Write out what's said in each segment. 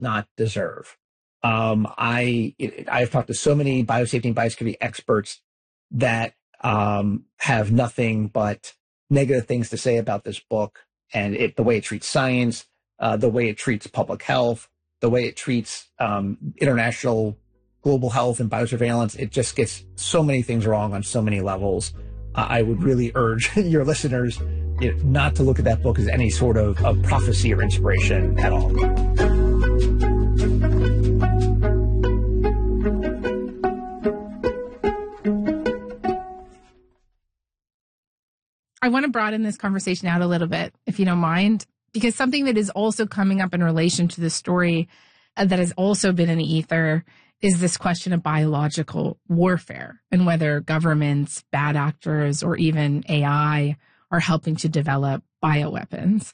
not deserve. I've talked to so many biosafety and biosecurity experts that have nothing but negative things to say about this book and the way it treats science, the way it treats public health, the way it treats international global health and biosurveillance. It just gets so many things wrong on so many levels. I would really urge your listeners not to look at that book as any sort of prophecy or inspiration at all. I want to broaden this conversation out a little bit, if you don't mind, because something that is also coming up in relation to the story that has also been in the ether is this question of biological warfare and whether governments, bad actors, or even AI are helping to develop bioweapons.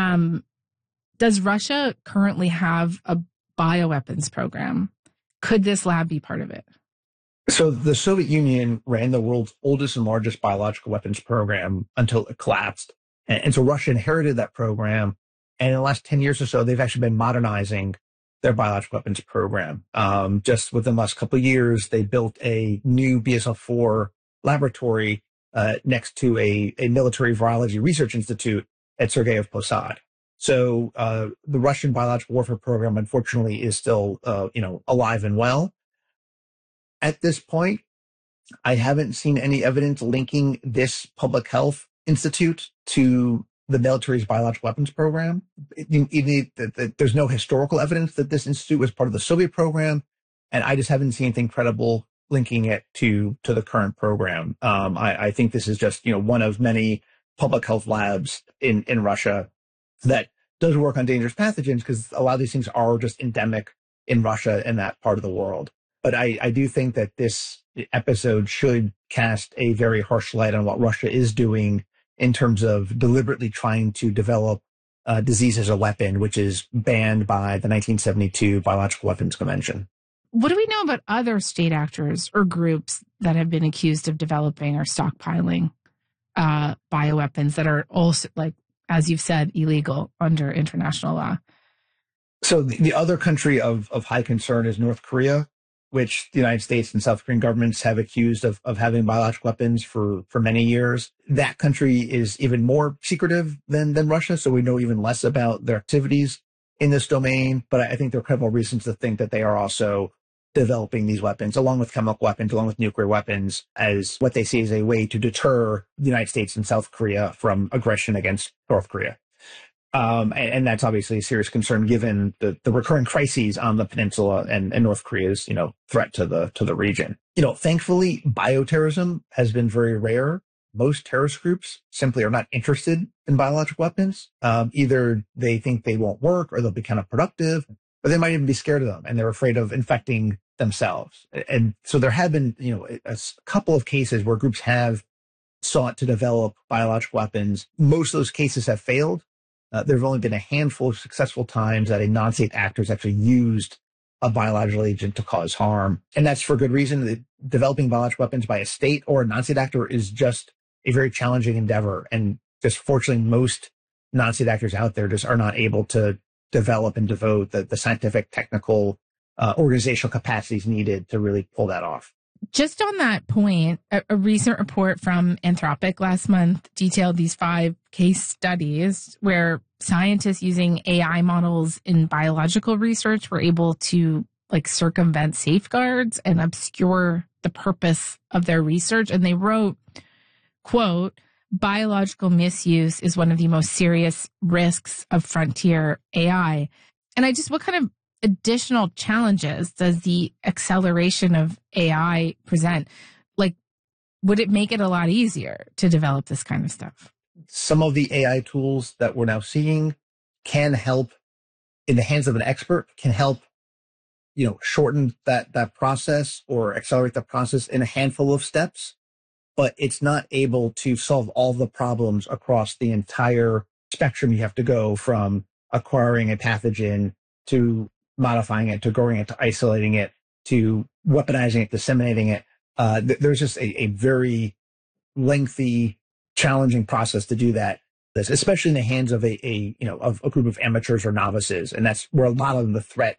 Does Russia currently have a bioweapons program? Could this lab be part of it? So the Soviet Union ran the world's oldest and largest biological weapons program until it collapsed. And so Russia inherited that program. And in the last 10 years or so, they've actually been modernizing their biological weapons program. Just within the last couple of years, they built a new BSL-4 laboratory next to a military virology research institute at Sergeyev Posad. So the Russian biological warfare program, unfortunately, is still alive and well. At this point, I haven't seen any evidence linking this public health institute to the military's biological weapons program. There's no historical evidence that this institute was part of the Soviet program, and I just haven't seen anything credible linking it to the current program. I think this is just one of many public health labs in Russia that does work on dangerous pathogens, because a lot of these things are just endemic in Russia and that part of the world. But I do think that this episode should cast a very harsh light on what Russia is doing in terms of deliberately trying to develop disease as a weapon, which is banned by the 1972 Biological Weapons Convention. What do we know about other state actors or groups that have been accused of developing or stockpiling bioweapons that are also, like, as you've said, illegal under international law? So the other country of high concern is North Korea, which the United States and South Korean governments have accused of having biological weapons for many years. That country is even more secretive than Russia, so we know even less about their activities in this domain. But I think there are credible reasons to think that they are also developing these weapons, along with chemical weapons, along with nuclear weapons, as what they see as a way to deter the United States and South Korea from aggression against North Korea. And that's obviously a serious concern given the recurring crises on the peninsula and North Korea's, threat to the region. Thankfully, bioterrorism has been very rare. Most terrorist groups simply are not interested in biological weapons. Either they think they won't work or they'll be counterproductive, or they might even be scared of them and they're afraid of infecting themselves. And so there have been, a couple of cases where groups have sought to develop biological weapons. Most of those cases have failed. There have only been a handful of successful times that a non-state actor has actually used a biological agent to cause harm. And that's for good reason. Developing biological weapons by a state or a non-state actor is just a very challenging endeavor. And just fortunately, most non-state actors out there just are not able to develop and devote the scientific, technical, organizational capacities needed to really pull that off. Just on that point, a recent report from Anthropic last month detailed these 5 case studies where scientists using AI models in biological research were able to circumvent safeguards and obscure the purpose of their research. And they wrote, quote, "Biological misuse is one of the most serious risks of frontier AI." And what kind of additional challenges does the acceleration of AI present? Would it make it a lot easier to develop this kind of stuff? Some of the AI tools that we're now seeing can help in the hands of an expert, can help, shorten that process or accelerate the process in a handful of steps, but it's not able to solve all the problems across the entire spectrum. You have to go from acquiring a pathogen to modifying it, to growing it, to isolating it, to weaponizing it, disseminating it. There's just a very lengthy, challenging process to do that, especially in the hands of a group of amateurs or novices. And that's where a lot of the threat